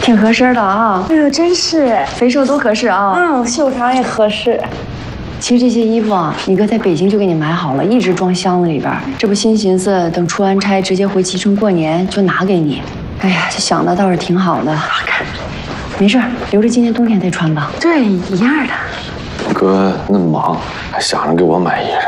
挺合身的啊！ 哎呦，真是肥瘦都合适啊！ 袖长也合适。 其实这些衣服啊，你哥在北京就给你买好了，一直装箱子里边。这不心寻思等出完差直接回蕲春过年就拿给你。哎呀，这想的倒是挺好的。没事，留着今年冬天再穿吧。 对，一样的。 哥那么忙，还想着给我买衣裳。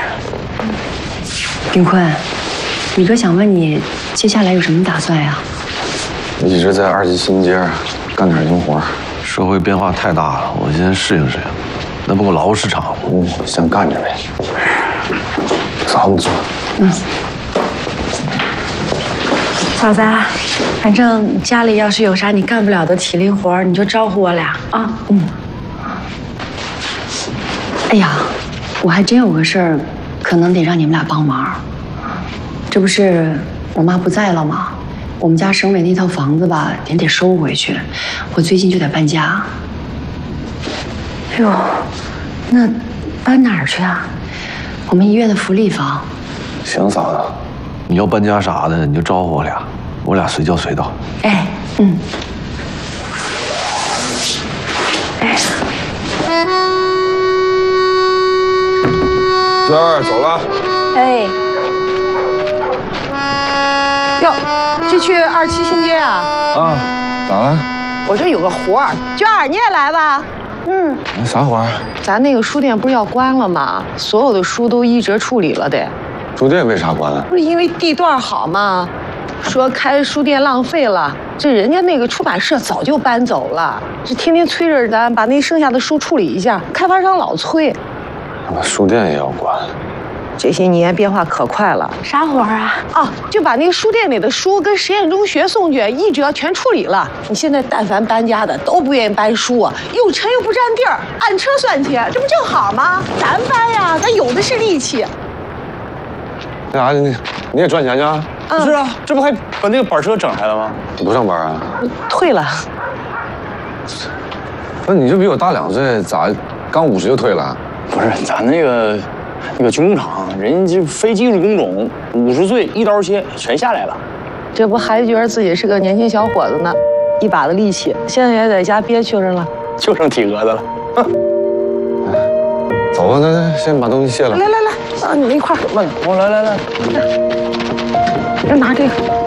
炳坤，你哥想问你接下来有什么打算呀？ 一直在2级新街干点零活。社会变化太大了，我先适应适应。那不过劳务市场，先干着呗。咱们做。 嫂子，反正家里要是有啥你干不了的体力活，你就招呼我俩啊。 哎呀，我还真有个事儿，可能得让你们俩帮忙。这不是我妈不在了吗？我们家省委那套房子吧，也得收回去。我最近就得搬家。 哎呦，那搬哪儿去啊？ 我们医院的福利房。 行，嫂子，你要搬家啥的，你就招呼我俩随叫随到。 哎， 娟儿走了。 哎，哟，这去27新街啊？ 啊，咋了？ 我这有个活儿，娟儿你也来吧。 啥活儿？ 咱那个书店不是要关了吗？所有的书都1折处理了得。 书店为啥关了？ 不是因为地段好吗？说开书店浪费了，这人家那个出版社早就搬走了，这天天催着咱把那剩下的书处理一下，开发商老催。 那书店也要关？ 这些年变化可快了。 啥活啊？ 啊，就把那个书店里的书跟实验中学送去1折全处理了。你现在但凡搬家的都不愿意搬书啊，又沉又不占地儿，按车算钱，这不正好吗？咱搬呀，咱有的是力气。 那啥，你也赚钱去啊？ 是啊，这不还把那个板车整下来了吗？ 你不上班啊？ 退了。 那你这比我大2岁，咋刚50就退了？ 不是，咱那个军工厂，人家非技术工种，50岁一刀切，全下来了。 这不还觉得自己是个年轻小伙子呢，一把的力气，现在也在家憋屈着了， 就剩体格子了。 走吧，那先把东西卸了。 来，啊，你们一块儿， 慢，我来， 要拿这个。